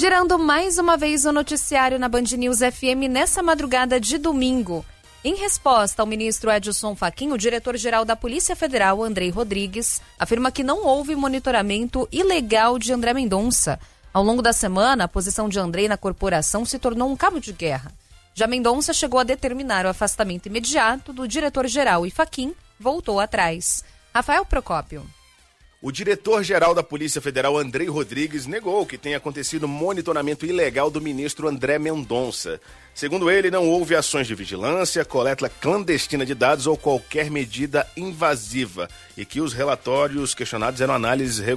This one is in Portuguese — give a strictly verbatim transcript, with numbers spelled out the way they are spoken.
Girando mais uma vez o noticiário na Band News F M nessa madrugada de domingo. Em resposta ao ministro Edson Fachin, o diretor-geral da Polícia Federal, Andrei Rodrigues, afirma que não houve monitoramento ilegal de André Mendonça. Ao longo da semana, a posição de Andrei na corporação se tornou um cabo de guerra. Já Mendonça chegou a determinar o afastamento imediato do diretor-geral e Fachin voltou atrás. Rafael Procópio. O diretor-geral da Polícia Federal, Andrei Rodrigues, negou que tenha acontecido monitoramento ilegal do ministro André Mendonça. Segundo ele, não houve ações de vigilância, coleta clandestina de dados ou qualquer medida invasiva e que os relatórios questionados eram análises regulares.